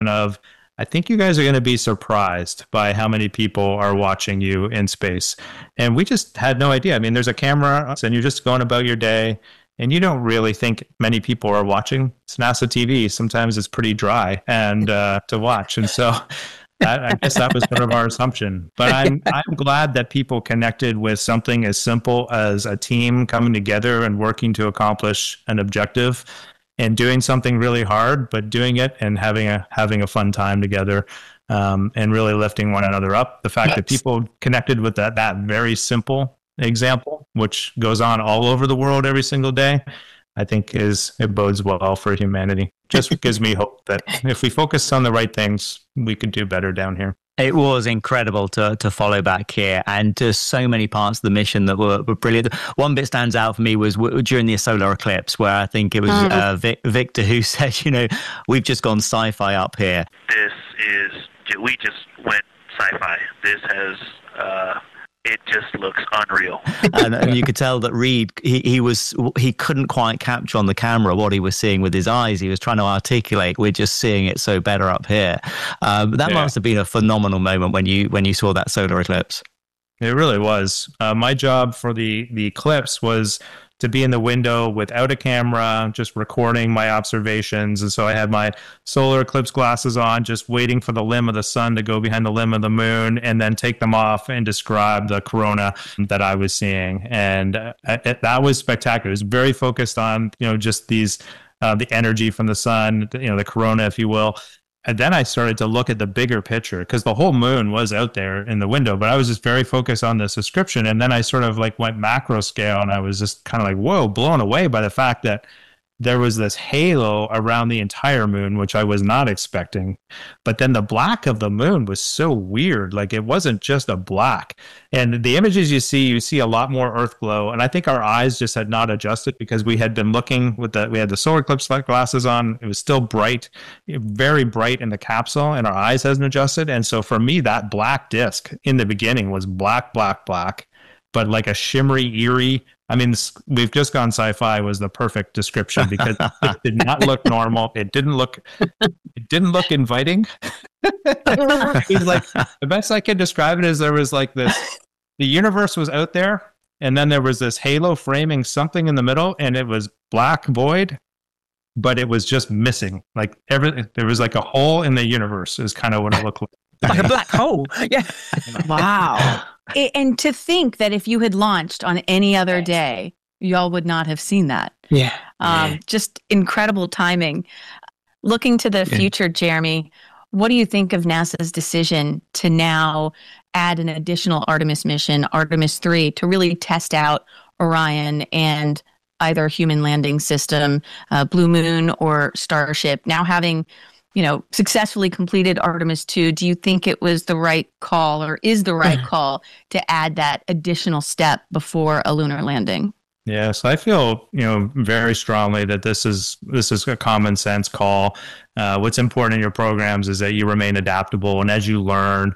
of, I think you guys are going to be surprised by how many people are watching you in space. And we just had no idea. I mean, there's a camera and you're just going about your day and you don't really think many people are watching. It's NASA TV. Sometimes it's pretty dry and to watch. And so I guess that was sort of our assumption. But I'm glad that people connected with something as simple as a team coming together and working to accomplish an objective and doing something really hard, but doing it and having a fun time together, and really lifting one another up. The fact that people connected with that very simple example, which goes on all over the world every single day, I think it bodes well for humanity. Just gives me hope that if we focus on the right things, we could do better down here. It was incredible to follow back here, and just so many parts of the mission that were brilliant. One bit stands out for me was during the solar eclipse, where I think it was Victor who said, we've just gone sci-fi up here. We just went sci-fi. This has... it just looks unreal. and you could tell that Reed, he couldn't quite capture on the camera what he was seeing with his eyes. He was trying to articulate, we're just seeing it so better up here. That must have been a phenomenal moment when you saw that solar eclipse. It really was. My job for the eclipse was to be in the window without a camera, just recording my observations. And so I had my solar eclipse glasses on, just waiting for the limb of the sun to go behind the limb of the moon, and then take them off and describe the corona that I was seeing. And that was spectacular. It was very focused on, just these, the energy from the sun, the corona, if you will. And then I started to look at the bigger picture, because the whole moon was out there in the window, but I was just very focused on this description. And then I sort of went macro scale, and I was just kind of whoa, blown away by the fact that there was this halo around the entire moon, which I was not expecting. But then the black of the moon was so weird. It wasn't just a black. And the images you see a lot more earth glow. And I think our eyes just had not adjusted, because we had been looking we had the solar eclipse glasses on. It was still bright, very bright in the capsule, and our eyes hasn't adjusted. And so for me, that black disc in the beginning was black, black, black, but like a shimmery, eerie. I mean, we've just gone sci-fi was the perfect description, because it did not look normal. It didn't look inviting. It's the best I can describe it is there was the universe was out there, and then there was this halo framing something in the middle, and it was black void, but it was just missing. There was a hole in the universe is kind of what it looked like. Like a black hole. Yeah. Wow. And to think that if you had launched on any other day, y'all would not have seen that. Yeah. Just incredible timing. Looking to the future, Jeremy, what do you think of NASA's decision to now add an additional Artemis mission, Artemis 3, to really test out Orion and either human landing system, Blue Moon or Starship, now having successfully completed Artemis 2, do you think it was the right call, or is the right call, to add that additional step before a lunar landing? Yes, I feel, very strongly that this is a common sense call. What's important in your programs is that you remain adaptable, and as you learn,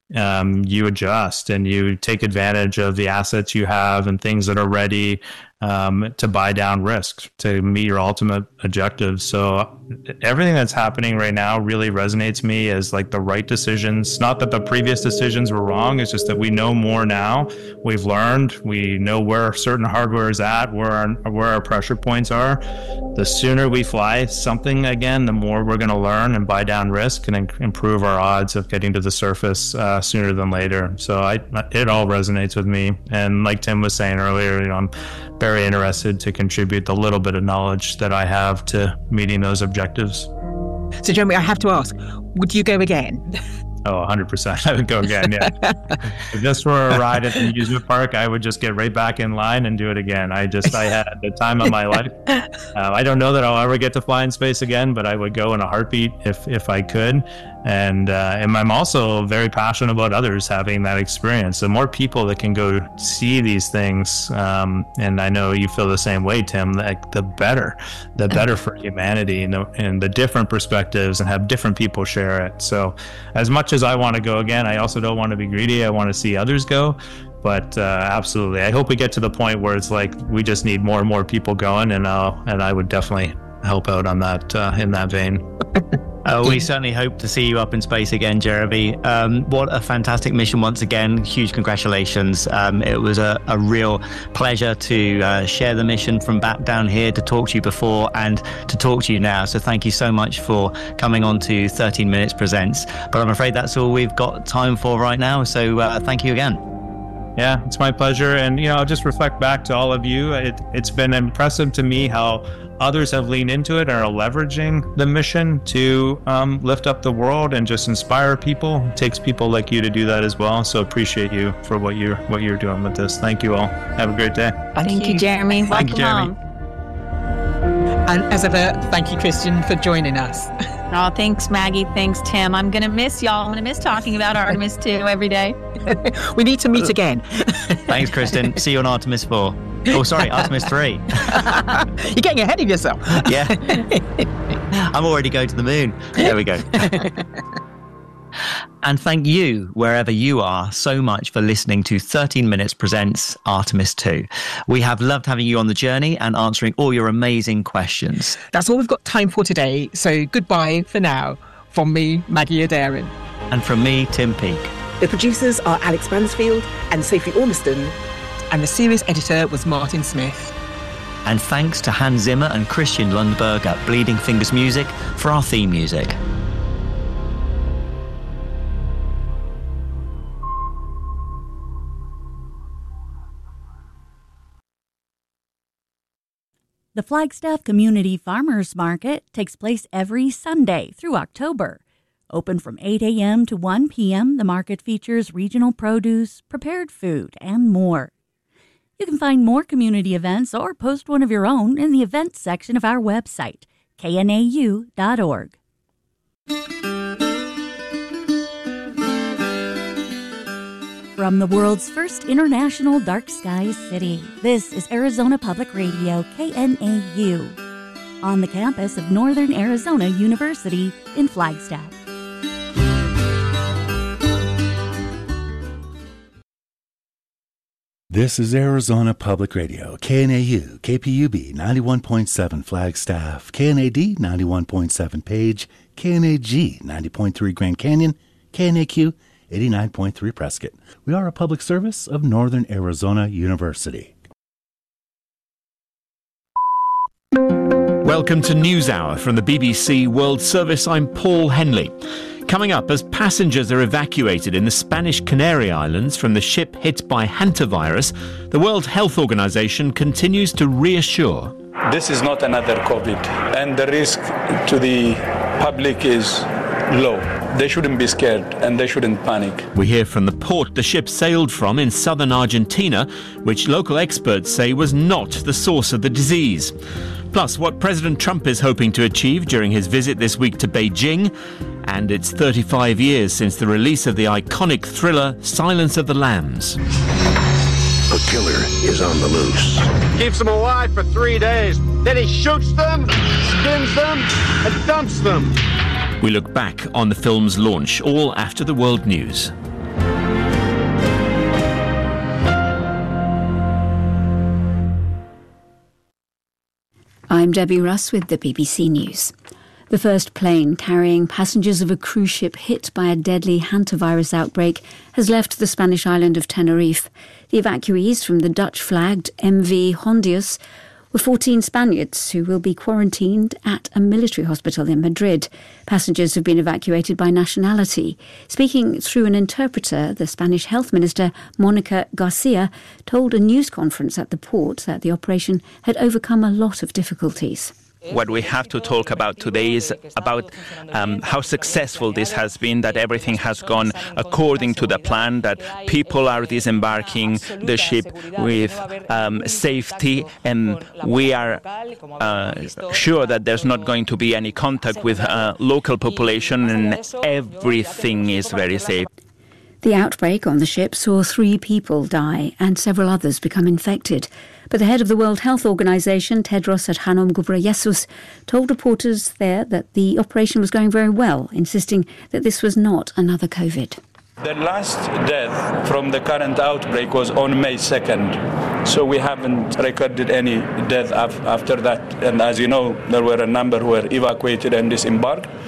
you adjust and you take advantage of the assets you have and things that are ready to buy down risk to meet your ultimate objectives. So everything that's happening right now really resonates me as the right decisions. Not that the previous decisions were wrong. It's just that we know more now. We've learned. We know where certain hardware is at, where our pressure points are. The sooner we fly something again, the more we're going to learn and buy down risk and improve our odds of getting to the surface sooner than later. So it all resonates with me. And like Tim was saying earlier, I'm very interested to contribute the little bit of knowledge that I have to meeting those objectives. So, Jeremy, I have to ask, would you go again? Oh, 100%. I would go again, yeah. If this were a ride at the amusement park, I would just get right back in line and do it again. I had the time of my life. I don't know that I'll ever get to fly in space again, but I would go in a heartbeat if I could. And I'm also very passionate about others having that experience. The more people that can go see these things, and I know you feel the same way, Tim, the better for humanity, and the different perspectives, and have different people share it. So as much as I want to go again, I also don't want to be greedy. I want to see others go. But absolutely, I hope we get to the point where it's we just need more and more people going, and I would definitely help out on that in that vein. We certainly hope to see you up in space again, Jeremy. What a fantastic mission once again. Huge congratulations. It was a real pleasure to share the mission from back down here, to talk to you before and to talk to you now. So thank you so much for coming on to 13 Minutes Presents. But I'm afraid that's all we've got time for right now. So thank you again. Yeah, it's my pleasure. And, I'll just reflect back to all of you. It's been impressive to me how others have leaned into it and are leveraging the mission to lift up the world and just inspire people. It takes people like you to do that as well. So appreciate you for what you're doing with this. Thank you all. Have a great day. Thank you, Jeremy. Thank you, Jeremy. And as ever, thank you, Christian, for joining us. Oh, thanks, Maggie. Thanks, Tim. I'm going to miss y'all. I'm going to miss talking about Artemis 2 every day. We need to meet again. Thanks, Kristen. See you on Artemis 4. Oh, sorry, Artemis 3. You're getting ahead of yourself. Yeah. I'm already going to the moon. There we go. And thank you, wherever you are, so much for listening to 13 Minutes Presents Artemis 2. We have loved having you on the journey and answering all your amazing questions. That's all we've got time for today. So goodbye for now. From me, Maggie Adarin. And from me, Tim Peake. The producers are Alex Bransfield and Sophie Ormiston. And the series editor was Martin Smith. And thanks to Hans Zimmer and Christian Lundberg at Bleeding Fingers Music for our theme music. The Flagstaff Community Farmers Market takes place every Sunday through October. Open from 8 a.m. to 1 p.m., the market features regional produce, prepared food, and more. You can find more community events or post one of your own in the events section of our website, knau.org. From the world's first international dark skies city, this is Arizona Public Radio, KNAU, on the campus of Northern Arizona University in Flagstaff. This is Arizona Public Radio, KNAU, KPUB 91.7 Flagstaff, KNAD 91.7 Page, KNAG 90.3 Grand Canyon, KNAQ 89.3 Prescott. We are a public service of Northern Arizona University. Welcome to NewsHour from the BBC World Service. I'm Paul Henley. Coming up, as passengers are evacuated in the Spanish Canary Islands from the ship hit by hantavirus, the World Health Organization continues to reassure. This is not another COVID, and the risk to the public is low. They shouldn't be scared and they shouldn't panic. We hear from the port the ship sailed from in southern Argentina, which local experts say was not the source of the disease. Plus, what President Trump is hoping to achieve during his visit this week to Beijing. And it's 35 years since the release of the iconic thriller Silence of the Lambs. A killer is on the loose. Keeps them alive for 3 days. Then he shoots them, skins them, and dumps them. We look back on the film's launch, all after the world news. I'm Debbie Russ with the BBC News. The first plane carrying passengers of a cruise ship hit by a deadly hantavirus outbreak has left the Spanish island of Tenerife. The evacuees from the Dutch-flagged MV Hondius were 14 Spaniards who will be quarantined at a military hospital in Madrid. Passengers have been evacuated by nationality. Speaking through an interpreter, the Spanish Health Minister, Monica Garcia, told a news conference at the port that the operation had overcome a lot of difficulties. What we have to talk about today is about how successful this has been, that everything has gone according to the plan, that people are disembarking the ship with safety, and we are sure that there's not going to be any contact with local population, and everything is very safe. The outbreak on the ship saw 3 people die and several others become infected. But the head of the World Health Organization, Tedros Adhanom Ghebreyesus, told reporters there that the operation was going very well, insisting that this was not another COVID. The last death from the current outbreak was on May 2nd. So we haven't recorded any death after that. And as you know, there were a number who were evacuated and disembarked.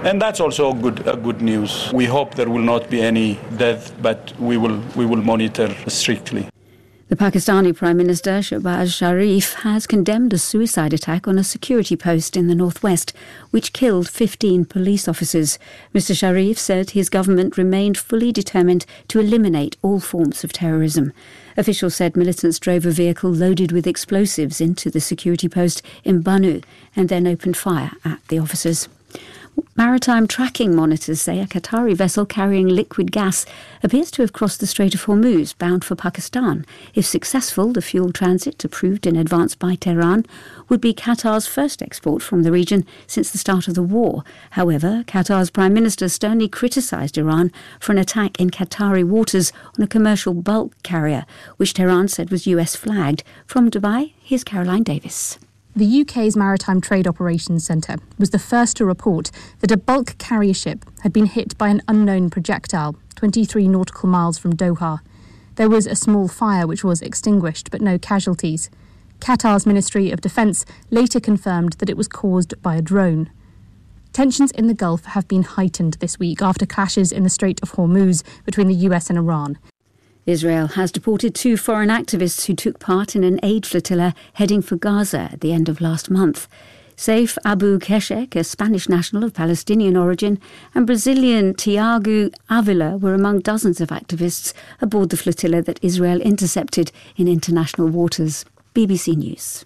And that's also good news. We hope there will not be any death, but we will monitor strictly. The Pakistani Prime Minister Shehbaz Sharif has condemned a suicide attack on a security post in the northwest, which killed 15 police officers. Mr. Sharif said his government remained fully determined to eliminate all forms of terrorism. Officials said militants drove a vehicle loaded with explosives into the security post in Banu and then opened fire at the officers. Maritime tracking monitors say a Qatari vessel carrying liquid gas appears to have crossed the Strait of Hormuz, bound for Pakistan. If successful, the fuel transit, approved in advance by Tehran, would be Qatar's first export from the region since the start of the war. However, Qatar's Prime Minister sternly criticised Iran for an attack in Qatari waters on a commercial bulk carrier, which Tehran said was US flagged. From Dubai, here's Caroline Davis. The UK's Maritime Trade Operations Centre was the first to report that a bulk carrier ship had been hit by an unknown projectile 23 nautical miles from Doha. There was a small fire which was extinguished, but no casualties. Qatar's Ministry of Defence later confirmed that it was caused by a drone. Tensions in the Gulf have been heightened this week after clashes in the Strait of Hormuz between the US and Iran. Israel has deported 2 foreign activists who took part in an aid flotilla heading for Gaza at the end of last month. Saif Abu Keshek, a Spanish national of Palestinian origin, and Brazilian Tiago Avila were among dozens of activists aboard the flotilla that Israel intercepted in international waters. BBC News.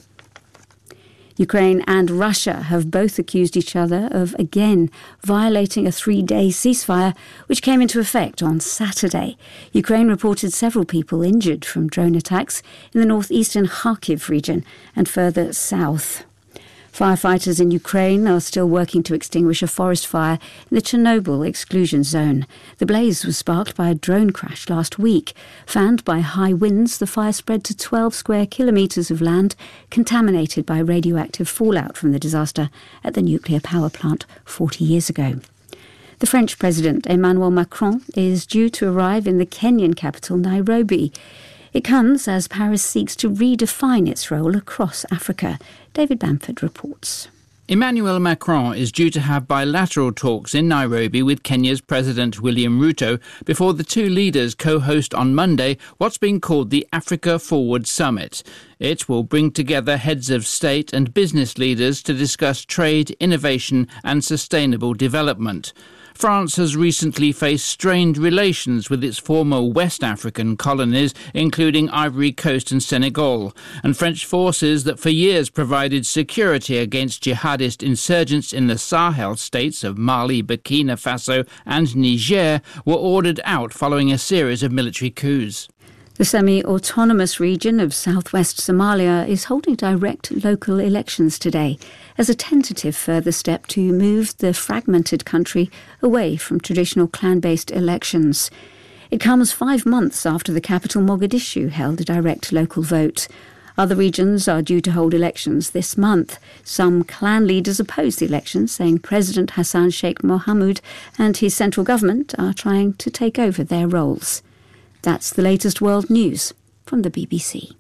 Ukraine and Russia have both accused each other of again violating a 3-day ceasefire, which came into effect on Saturday. Ukraine reported several people injured from drone attacks in the northeastern Kharkiv region and further south. Firefighters in Ukraine are still working to extinguish a forest fire in the Chernobyl exclusion zone. The blaze was sparked by a drone crash last week. Fanned by high winds, the fire spread to 12 square kilometres of land, contaminated by radioactive fallout from the disaster at the nuclear power plant 40 years ago. The French President Emmanuel Macron is due to arrive in the Kenyan capital, Nairobi. It comes as Paris seeks to redefine its role across Africa. David Bamford reports. Emmanuel Macron is due to have bilateral talks in Nairobi with Kenya's President William Ruto before the two leaders co-host on Monday what's being called the Africa Forward Summit. It will bring together heads of state and business leaders to discuss trade, innovation and sustainable development. France has recently faced strained relations with its former West African colonies, including Ivory Coast and Senegal, and French forces that for years provided security against jihadist insurgents in the Sahel states of Mali, Burkina Faso and Niger were ordered out following a series of military coups. The semi-autonomous region of southwest Somalia is holding direct local elections today as a tentative further step to move the fragmented country away from traditional clan-based elections. It comes 5 months after the capital Mogadishu held a direct local vote. Other regions are due to hold elections this month. Some clan leaders oppose the elections, saying President Hassan Sheikh Mohamud and his central government are trying to take over their roles. That's the latest world news from the BBC.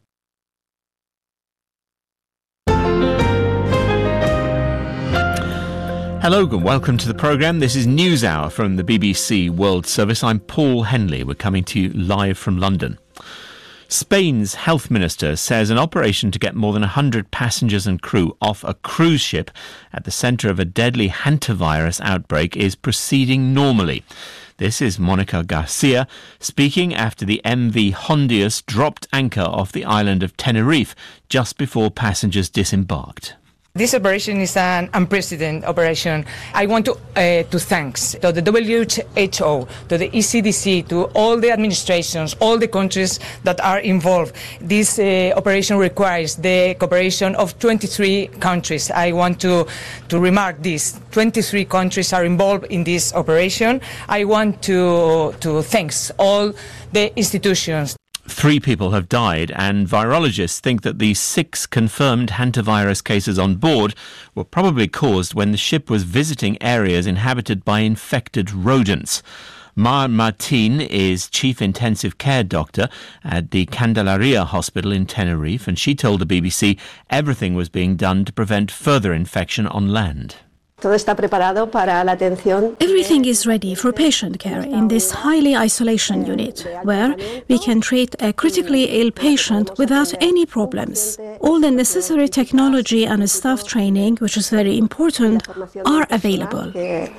Hello and welcome to the programme. This is NewsHour from the BBC World Service. I'm Paul Henley. We're coming to you live from London. Spain's health minister says an operation to get more than 100 passengers and crew off a cruise ship at the centre of a deadly hantavirus outbreak is proceeding normally. This is Monica Garcia speaking after the MV Hondius dropped anchor off the island of Tenerife just before passengers disembarked. This operation is an unprecedented operation. I want to thanks to the WHO, to the ECDC, to all the administrations, all the countries that are involved. This operation requires the cooperation of 23 countries. I want to remark this. 23 countries are involved in this operation. I want to thanks all the institutions. 3 people have died, and virologists think that the 6 confirmed hantavirus cases on board were probably caused when the ship was visiting areas inhabited by infected rodents. Mar Martin is chief intensive care doctor at the Candelaria Hospital in Tenerife, and she told the BBC everything was being done to prevent further infection on land. Everything is ready for patient care in this highly isolation unit, where we can treat a critically ill patient without any problems. All the necessary technology and staff training, which is very important, are available.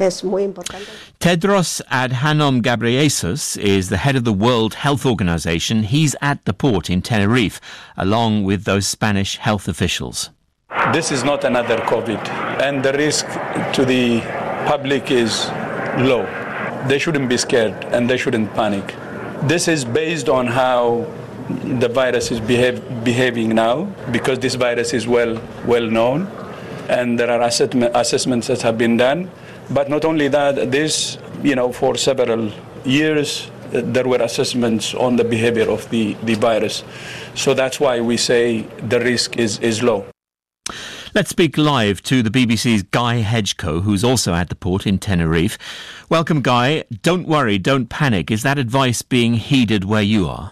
Tedros Adhanom Ghebreyesus is the head of the World Health Organization. He's at the port in Tenerife, along with those Spanish health officials. This is not another COVID, and the risk to the public is low. They shouldn't be scared, and they shouldn't panic. This is based on how the virus is behaving now, because this virus is well known, and there are assessments that have been done. But not only that, for several years, there were assessments on the behavior of the virus. So that's why we say the risk is low. Let's speak live to the BBC's Guy Hedgecoe, who's also at the port in Tenerife. Welcome, Guy. Don't worry, don't panic. Is that advice being heeded where you are?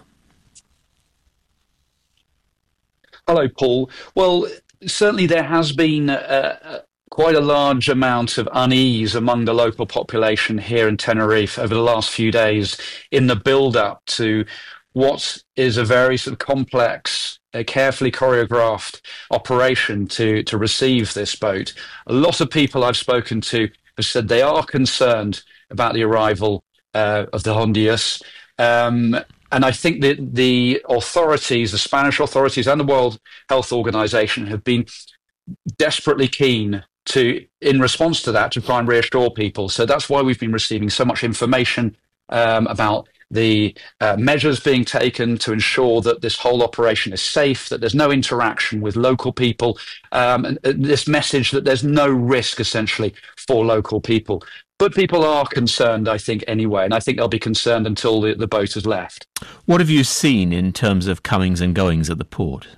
Hello, Paul. Well, certainly there has been quite a large amount of unease among the local population here in Tenerife over the last few days in the build-up to what is a very sort of complex, carefully choreographed operation to receive this boat. A lot of people I've spoken to have said they are concerned about the arrival of the Hondius. And I think that the authorities, the Spanish authorities and the World Health Organization have been desperately keen to, in response to that, to try and reassure people. So that's why we've been receiving so much information about the measures being taken to ensure that this whole operation is safe, that there's no interaction with local people, and this message that there's no risk, essentially, for local people. But people are concerned, I think, anyway, and I think they'll be concerned until the boat has left. What have you seen in terms of comings and goings at the port?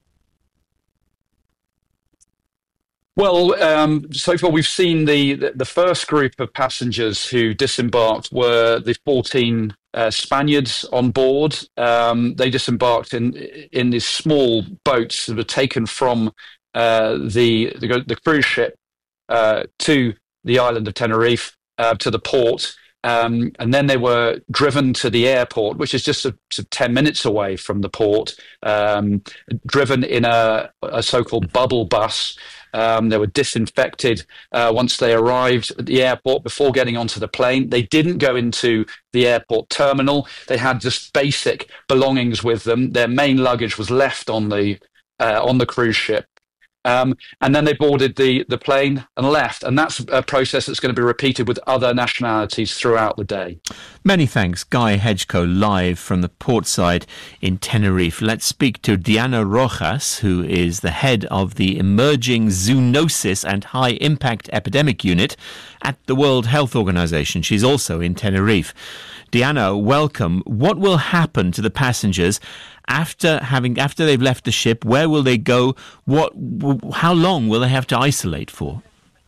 Well, so far we've seen the first group of passengers who disembarked were the 14 Spaniards on board. They disembarked in these small boats that were taken from the cruise ship to the island of Tenerife, to the port. And then they were driven to the airport, which is just 10 minutes away from the port, driven in a so-called bubble bus. They were disinfected once they arrived at the airport before getting onto the plane. They didn't go into the airport terminal. They had just basic belongings with them. Their main luggage was left on the cruise ship. And then they boarded the plane and left. And that's a process that's going to be repeated with other nationalities throughout the day. Many thanks. Guy Hedgecoe, live from the portside in Tenerife. Let's speak to Diana Rojas, who is the head of the Emerging Zoonosis and High Impact Epidemic Unit at the World Health Organization. She's also in Tenerife. Diana, welcome. What will happen to the passengers after they've left the ship? Where will they go? How long will they have to isolate for?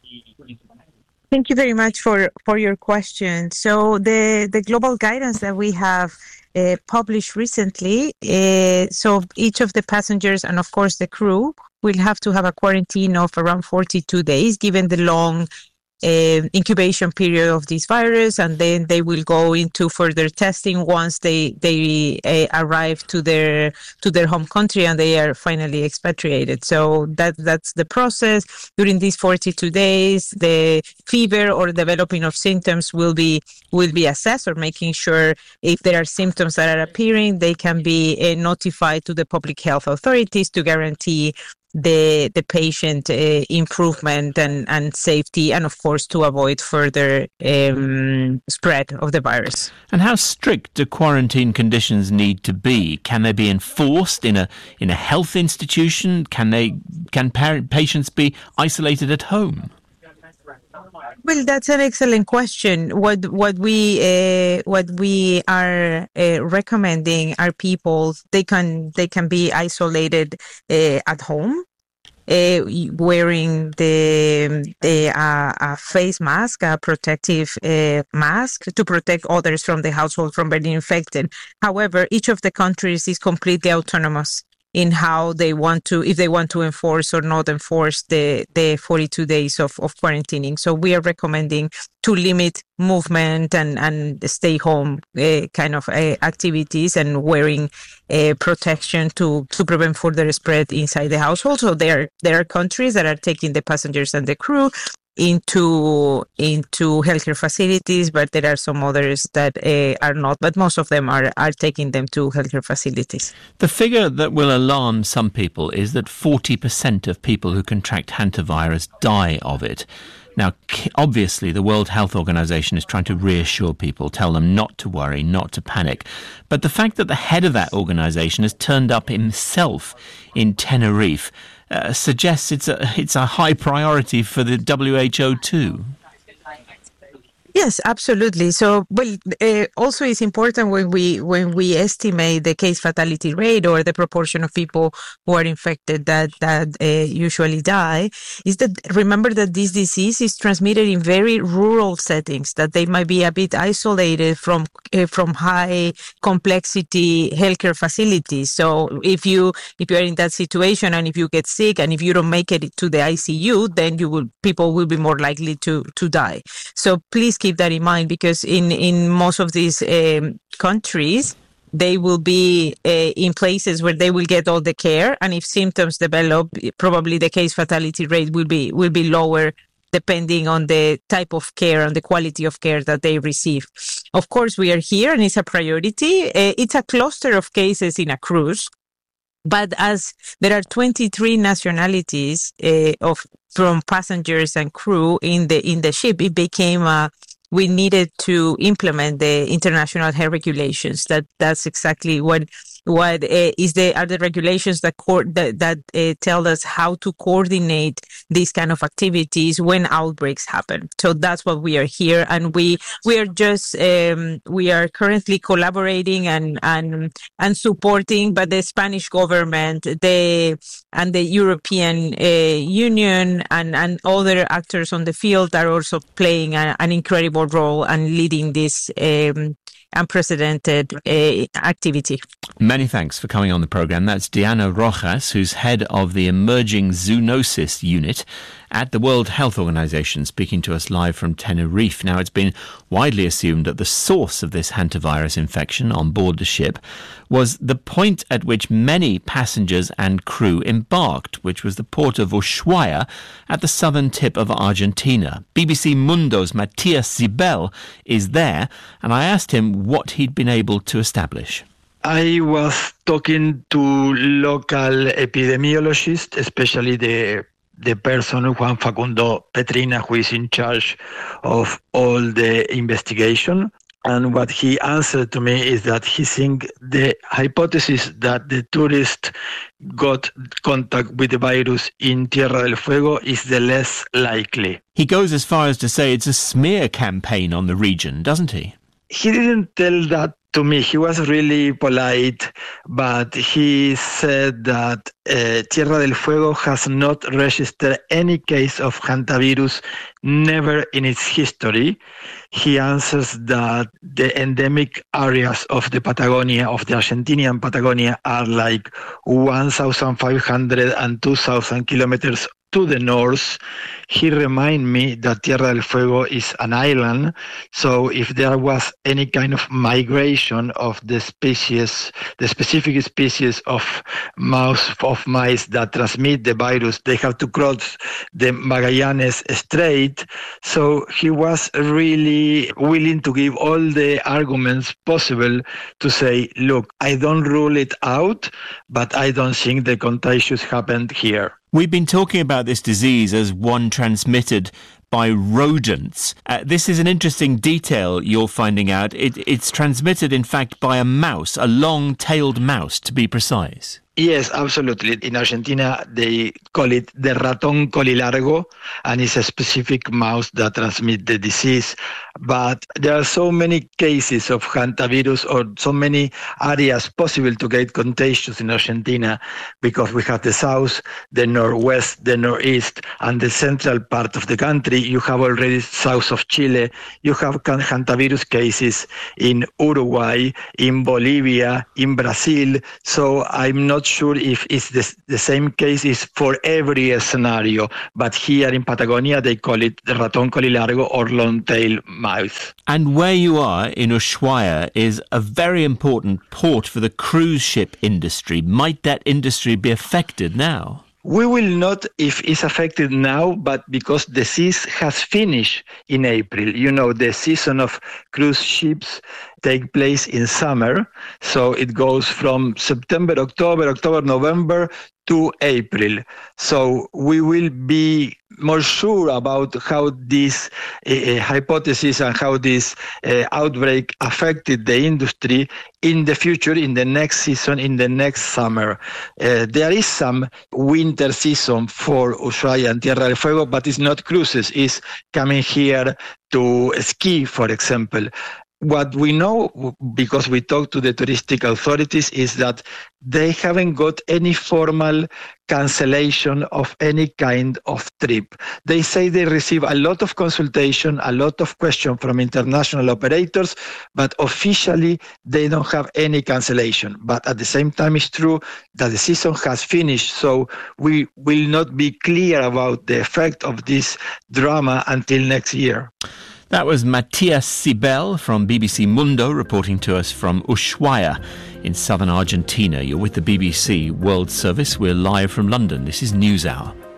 Thank you very much for your question. So the global guidance that we have published recently, so each of the passengers and of course the crew will have to have a quarantine of around 42 days, given the long incubation period of this virus, and then they will go into further testing once they arrive to their home country and they are finally expatriated. So that's the process. During these 42 days, the fever or developing of symptoms will be assessed, or making sure if there are symptoms that are appearing, they can be notified to the public health authorities to guarantee the patient improvement and safety, and of course to avoid further spread of the virus. And how strict do quarantine conditions need to be? Can they be enforced in a health institution? Can patients be isolated at home? Well, that's an excellent question. What we are recommending are people they can be isolated at home, wearing a face mask, a protective mask to protect others from the household from being infected. However, each of the countries is completely autonomous in how they want to, if they want to enforce or not enforce the 42 days of quarantining. So we are recommending to limit movement and stay home kind of activities and wearing protection to prevent further spread inside the household. So there are countries that are taking the passengers and the crew into healthcare facilities, but there are some others that are not, but most of them are taking them to healthcare facilities. The figure that will alarm some people is that 40% of people who contract hantavirus die of it. Now, obviously, the World Health Organization is trying to reassure people, tell them not to worry, not to panic. But the fact that the head of that organization has turned up himself in Tenerife suggests it's a high priority for the WHO too. Yes, absolutely. So, well, also it's important when we estimate the case fatality rate or the proportion of people who are infected that usually die, is that remember that this disease is transmitted in very rural settings, that they might be a bit isolated from high complexity healthcare facilities. So if you are in that situation and if you get sick and if you don't make it to the ICU, then people will be more likely to die. So please keep that in mind, because in most of these countries, they will be in places where they will get all the care, and if symptoms develop, probably the case fatality rate will be lower, depending on the type of care and the quality of care that they receive. Of course, we are here, and it's a priority. It's a cluster of cases in a cruise, but as there are 23 nationalities from passengers and crew in the ship, it became we needed to implement the international health regulations. That's exactly what are the regulations that tell us how to coordinate these kind of activities when outbreaks happen. So that's what we are here, and we are just we are currently collaborating and supporting, but the Spanish government, the European Union and other actors on the field are also playing an incredible role and leading this unprecedented activity. Many thanks for coming on the programme. That's Diana Rojas, who's head of the Emerging Zoonosis Unit at the World Health Organization, speaking to us live from Tenerife. Now, it's been widely assumed that the source of this hantavirus infection on board the ship was the point at which many passengers and crew embarked, which was the port of Ushuaia at the southern tip of Argentina. BBC Mundo's Matías Zibel is there, and I asked him what he'd been able to establish. I was talking to local epidemiologists, especially the person, Juan Facundo Petrina, who is in charge of all the investigation. And what he answered to me is that he thinks the hypothesis that the tourist got contact with the virus in Tierra del Fuego is the less likely. He goes as far as to say it's a smear campaign on the region, doesn't he? He didn't tell that to me. He was really polite, but he said that Tierra del Fuego has not registered any case of hantavirus, never in its history. He answers that the endemic areas of the Patagonia, of the Argentinian Patagonia, are like 1,500 and 2,000 kilometers to the north. He reminded me that Tierra del Fuego is an island, so if there was any kind of migration of the species, the specific species of mice that transmit the virus, they have to cross the Magallanes Strait. So he was really willing to give all the arguments possible to say, look, I don't rule it out, but I don't think the contagious happened here. We've been talking about this disease as one transmitted by rodents. This is an interesting detail you're finding out. It's transmitted, in fact, by a mouse, a long-tailed mouse, to be precise. Yes, absolutely. In Argentina, they call it the ratón colilargo, and it's a specific mouse that transmits the disease. But there are so many cases of hantavirus, or so many areas possible to get contagious in Argentina, because we have the south, the northwest, the northeast, and the central part of the country. You have already south of Chile. You have hantavirus cases in Uruguay, in Bolivia, in Brazil. So I'm not sure if it's the same case is for every scenario, but here in Patagonia, they call it the raton colilargo or long-tail mouse. And where you are in Ushuaia is a very important port for the cruise ship industry. Might that industry be affected now? We will not if it's affected now, but because the season has finished in April. You know, the season of cruise ships take place in summer. So it goes from September, October, November to April. So we will be more sure about how this hypothesis and how this outbreak affected the industry in the future, in the next season, in the next summer. There is some winter season for Ushuaia and Tierra del Fuego, but it's not cruises. It's coming here to ski, for example. What we know, because we talked to the touristic authorities, is that they haven't got any formal cancellation of any kind of trip. They say they receive a lot of consultation, a lot of questions from international operators, but officially they don't have any cancellation. But at the same time, it's true that the season has finished, so we will not be clear about the effect of this drama until next year. That was Matias Sibel from BBC Mundo reporting to us from Ushuaia in southern Argentina. You're with the BBC World Service. We're live from London. This is NewsHour.